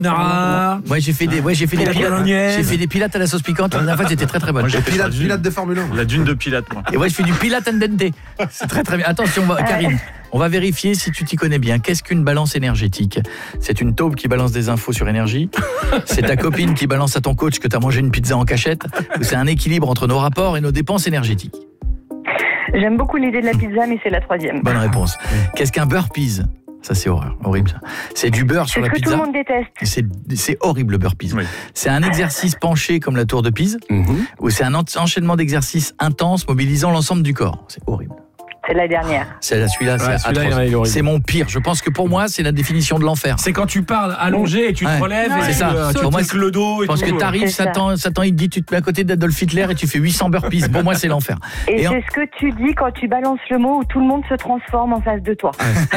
Non. Moi, j'ai fait des pilates à la sauce piquante. La dernière fois, c'était très très bonne. Pilates de Formule 1. La dune de Pilate, moi. Et moi, je fais du pilate andente. C'est très très bien. Attention, Karine, on va vérifier si tu t'y connais bien. Qu'est-ce qu'une balance énergétique ? C'est une taupe qui balance des infos sur énergie. C'est ta copine qui balance à ton coach que tu as mangé une pizza en cachette. Ou c'est un équilibre entre nos rapports et nos dépenses énergétiques ? J'aime beaucoup l'idée de la pizza, mais c'est la troisième. Bonne réponse. Qu'est-ce qu'un burpees ? Ça, c'est horrible. Ça. C'est du beurre sur la pizza. C'est ce que tout le monde déteste. C'est horrible, le burpees. Oui. C'est un exercice penché comme la tour de Pise, ou c'est un enchaînement d'exercices intenses mobilisant l'ensemble du corps. C'est horrible. C'est la dernière. Celui-là, c'est atroce. C'est mon pire. Je pense que pour moi, c'est la définition de l'enfer. C'est quand tu parles allongé et tu te relèves et c'est ça. tu te le dos. Je pense que t'arrives, Satan, il te dit tu te mets à côté d'Adolf Hitler et tu fais 800 burpees. Pour moi, c'est l'enfer. Et c'est ce que tu dis quand tu balances le mot où tout le monde se transforme en face de toi.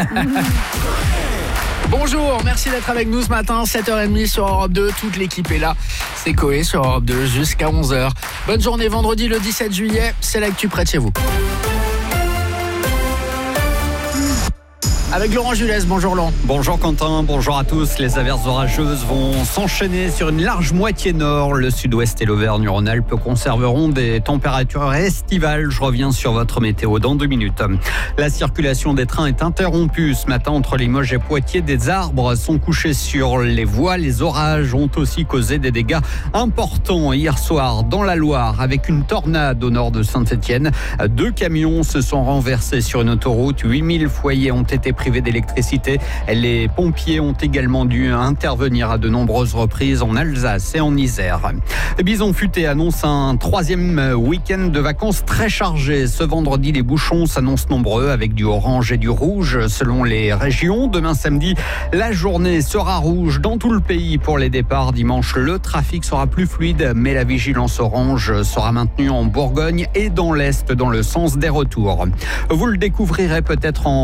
Bonjour, merci d'être avec nous ce matin, 7h30 sur Europe 2, toute l'équipe est là, c'est Coé sur Europe 2 jusqu'à 11h. Bonne journée, vendredi le 17 juillet, c'est l'actu près de chez vous. Avec Laurent Jules, bonjour Laurent. Bonjour Quentin, bonjour à tous. Les averses orageuses vont s'enchaîner sur une large moitié nord. Le sud-ouest et l'Auvergne-Rhône-Alpes conserveront des températures estivales. Je reviens sur votre météo dans 2 minutes. La circulation des trains est interrompue ce matin entre Limoges et Poitiers. Des arbres sont couchés sur les voies. Les orages ont aussi causé des dégâts importants hier soir dans la Loire avec une tornade au nord de Saint-Étienne. 2 camions se sont renversés sur une autoroute. 8000 foyers ont été privés d'électricité. Les pompiers ont également dû intervenir à de nombreuses reprises en Alsace et en Isère. Bison Futé annonce un 3e week-end de vacances très chargé. Ce vendredi, les bouchons s'annoncent nombreux avec du orange et du rouge selon les régions. Demain samedi, la journée sera rouge dans tout le pays pour les départs. Dimanche, le trafic sera plus fluide, mais la vigilance orange sera maintenue en Bourgogne et dans l'Est dans le sens des retours. Vous le découvrirez peut-être en